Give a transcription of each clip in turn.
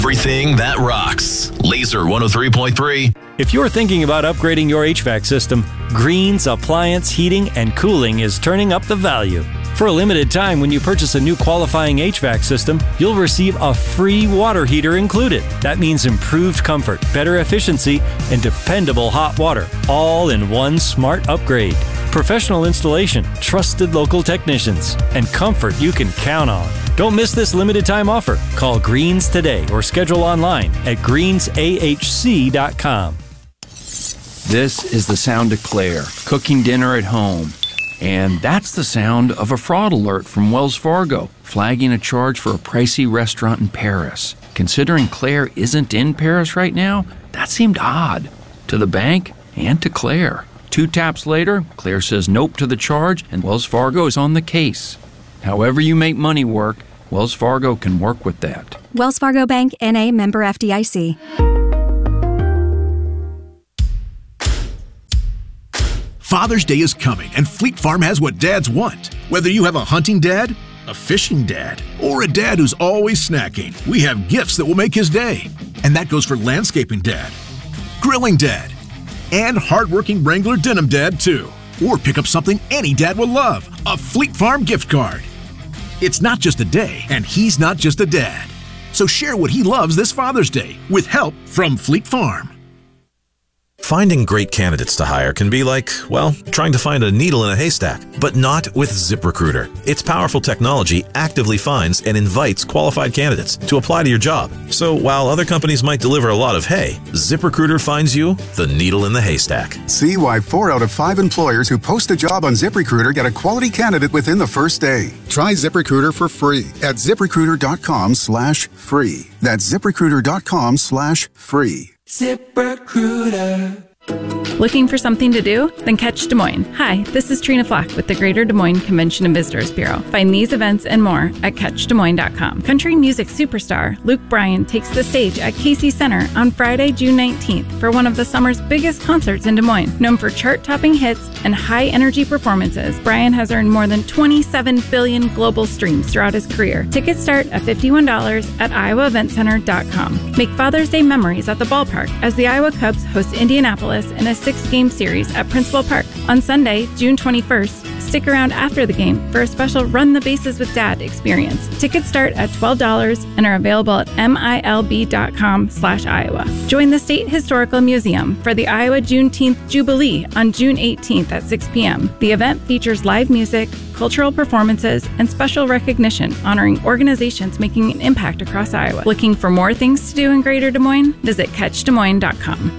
everything that rocks. Laser 103.3. If you're thinking about upgrading your HVAC system, Green's Appliance Heating and Cooling is turning up the value. For a limited time, when you purchase a new qualifying HVAC system, you'll receive a free water heater included. That means improved comfort, better efficiency, and dependable hot water, all in one smart upgrade. Professional installation, trusted local technicians, and comfort you can count on. Don't miss this limited time offer. Call Greens today or schedule online at greensahc.com. This is the sound of Claire, cooking dinner at home. And that's the sound of a fraud alert from Wells Fargo, flagging a charge for a pricey restaurant in Paris. Considering Claire isn't in Paris right now, that seemed odd to the bank and to Claire. 2 taps later, Claire says nope to the charge, and Wells Fargo is on the case. However you make money work, Wells Fargo can work with that. Wells Fargo Bank, N.A., member FDIC. Father's Day is coming, and Fleet Farm has what dads want. Whether you have a hunting dad, a fishing dad, or a dad who's always snacking, we have gifts that will make his day. And that goes for landscaping dad, grilling dad, and hardworking Wrangler denim dad too. Or pick up something any dad will love, a Fleet Farm gift card. It's not just a day, and he's not just a dad. So share what he loves this Father's Day with help from Fleet Farm. Finding great candidates to hire can be like, well, trying to find a needle in a haystack, but not with ZipRecruiter. Its powerful technology actively finds and invites qualified candidates to apply to your job. So while other companies might deliver a lot of hay, ZipRecruiter finds you the needle in the haystack. See why 4 out of 5 employers who post a job on ZipRecruiter get a quality candidate within the first day. Try ZipRecruiter for free at ZipRecruiter.com/free. That's ZipRecruiter.com/free. ZipRecruiter. Looking for something to do? Then catch Des Moines. Hi, this is Trina Flock with the Greater Des Moines Convention and Visitors Bureau. Find these events and more at CatchDesMoines.com. Country music superstar Luke Bryan takes the stage at Casey Center on Friday, June 19th for one of the summer's biggest concerts in Des Moines. Known for chart-topping hits and high-energy performances, Bryan has earned more than 27 billion global streams throughout his career. Tickets start at $51 at IowaEventCenter.com. Make Father's Day memories at the ballpark as the Iowa Cubs host Indianapolis in a 6-game series at Principal Park. On Sunday, June 21st, stick around after the game for a special Run the Bases with Dad experience. Tickets start at $12 and are available at milb.com/Iowa. Join the State Historical Museum for the Iowa Juneteenth Jubilee on June 18th at 6 p.m. The event features live music, cultural performances, and special recognition honoring organizations making an impact across Iowa. Looking for more things to do in Greater Des Moines? Visit CatchDesMoines.com.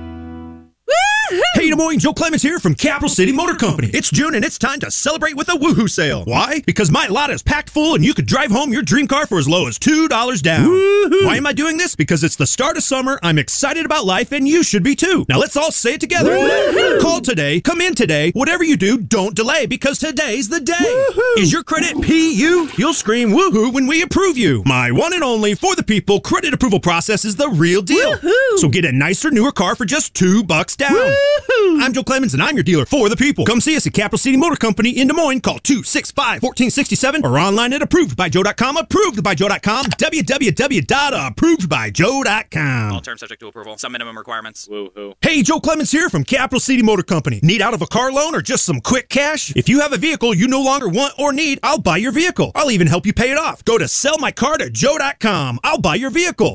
Hey Des Moines, Joe Clemens here from Capital City Motor Company. It's June and it's time to celebrate with a woohoo sale. Why? Because my lot is packed full and you could drive home your dream car for as low as $2 down. Woo-hoo. Why am I doing this? Because it's the start of summer, I'm excited about life, and you should be too. Now let's all say it together. Woo-hoo. Call today, come in today, whatever you do, don't delay, because today's the day. Woo-hoo. Is your credit PU? You'll scream woohoo when we approve you. My one and only for the people credit approval process is the real deal. Woo-hoo. So get a nicer, newer car for just $2 down. Woo-hoo. I'm Joe Clemens, and I'm your dealer for the people. Come see us at Capital City Motor Company in Des Moines. Call 265-1467 or online at ApprovedByJoe.com. ApprovedByJoe.com. www.approvedbyjoe.com. All terms subject to approval. Some minimum requirements. Woo-hoo. Hey, Joe Clemens here from Capital City Motor Company. Need out of a car loan or just some quick cash? If you have a vehicle you no longer want or need, I'll buy your vehicle. I'll even help you pay it off. Go to sellmycartojoe.com. I'll buy your vehicle.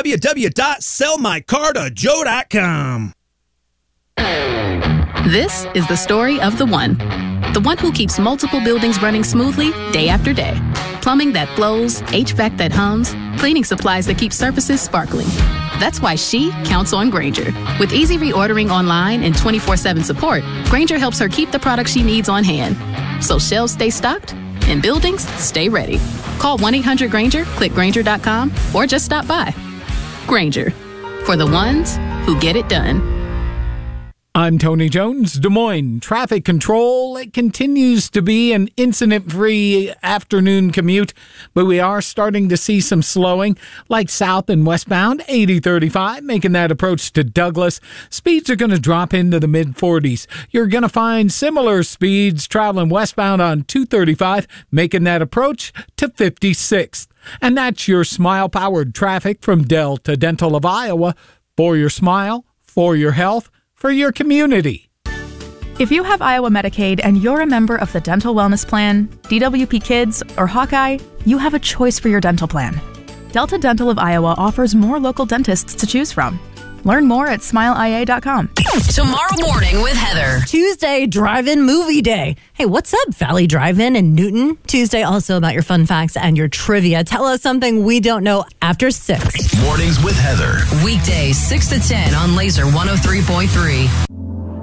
www.sellmycartojoe.com. This is the story of the one who keeps multiple buildings running smoothly day after day. Plumbing that flows, HVAC that hums, cleaning supplies that keep surfaces sparkling. That's why she counts on Grainger. With easy reordering online and 24/7 support, Grainger helps her keep the products she needs on hand. So shelves stay stocked and buildings stay ready. Call 1-800-GRAINGER, click Grainger.com, or just stop by. Grainger, for the ones who get it done. I'm Tony Jones, Des Moines Traffic Control. It continues to be an incident-free afternoon commute, but we are starting to see some slowing, like south and westbound 8035, making that approach to Douglas. Speeds are going to drop into the mid-40s. You're going to find similar speeds traveling westbound on 235, making that approach to 56th. And that's your Smile-powered traffic from Delta Dental of Iowa. For your smile, for your health, for your community. If you have Iowa Medicaid and you're a member of the Dental Wellness Plan, DWP Kids, or Hawkeye, you have a choice for your dental plan. Delta Dental of Iowa offers more local dentists to choose from. Learn more at smileia.com. Tomorrow morning with Heather. Tuesday, drive-in movie day. Hey, what's up, Valley Drive-In in Newton? Tuesday, also about your fun facts and your trivia. Tell us something we don't know after 6. Mornings with Heather. Weekdays 6 to 10 on Laser 103.3.